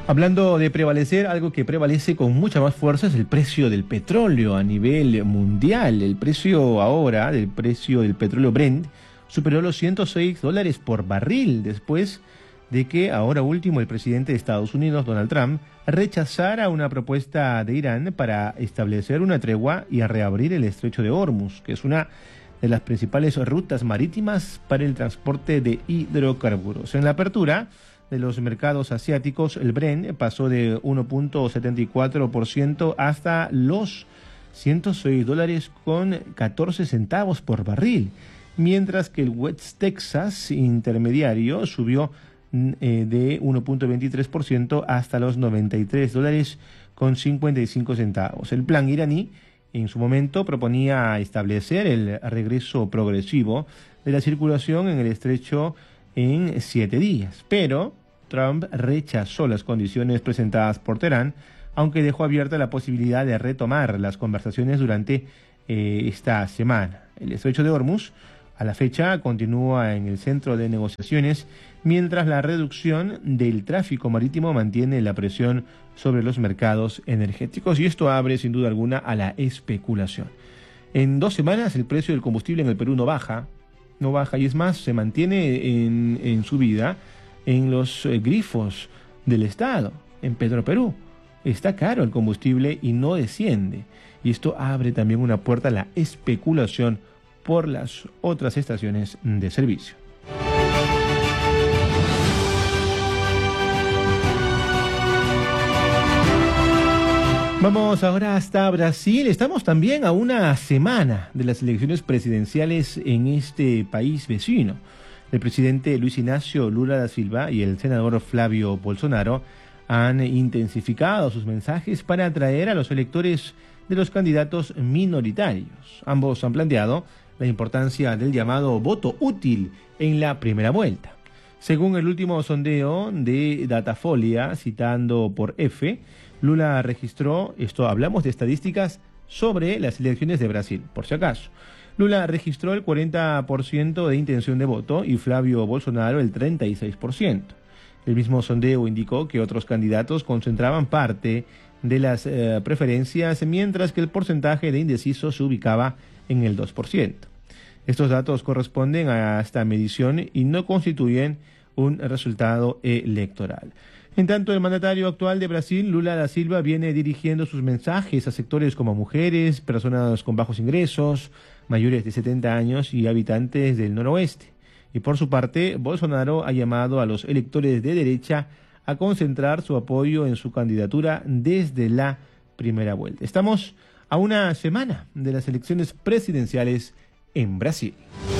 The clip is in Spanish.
Hablando de prevalecer, algo que prevalece con mucha más fuerza es el precio del petróleo a nivel mundial. El precio ahora del precio del petróleo Brent superó los $106 por barril después de que ahora último el presidente de Estados Unidos, Donald Trump, rechazara una propuesta de Irán para establecer una tregua y a reabrir el estrecho de Hormuz, que es una de las principales rutas marítimas para el transporte de hidrocarburos. En la apertura de los mercados asiáticos, el Brent pasó de 1.74% hasta los $106.14 por barril, mientras que el West Texas intermediario subió de 1.23% hasta los $93.55. El plan iraní en su momento proponía establecer el regreso progresivo de la circulación en el estrecho en 7 días, pero Trump rechazó las condiciones presentadas por Teherán, aunque dejó abierta la posibilidad de retomar las conversaciones durante esta semana. El estrecho de Hormuz, a la fecha, continúa en el centro de negociaciones, mientras la reducción del tráfico marítimo mantiene la presión sobre los mercados energéticos, y esto abre sin duda alguna a la especulación. En 2 semanas el precio del combustible en el Perú no baja, y es más, se mantiene en subida en los grifos del Estado, en Petroperú. Está caro el combustible y no desciende, y esto abre también una puerta a la especulación por las otras estaciones de servicio. Vamos ahora hasta Brasil. Estamos también a una semana de las elecciones presidenciales en este país vecino. El presidente Luis Inácio Lula da Silva y el senador Flávio Bolsonaro han intensificado sus mensajes para atraer a los electores de los candidatos minoritarios. Ambos han planteado la importancia del llamado voto útil en la primera vuelta. Según el último sondeo de Datafolia, citando por F, Lula registró, hablamos de estadísticas sobre las elecciones de Brasil, por si acaso. Lula registró el 40% de intención de voto y Flávio Bolsonaro el 36%. El mismo sondeo indicó que otros candidatos concentraban parte de las preferencias, mientras que el porcentaje de indecisos se ubicaba en el 2%. Estos datos corresponden a esta medición y no constituyen un resultado electoral. En tanto, el mandatario actual de Brasil, Lula da Silva, viene dirigiendo sus mensajes a sectores como mujeres, personas con bajos ingresos, mayores de 70 años y habitantes del noroeste. Y por su parte, Bolsonaro ha llamado a los electores de derecha a concentrar su apoyo en su candidatura desde la primera vuelta. Estamos a una semana de las elecciones presidenciales en Brasil.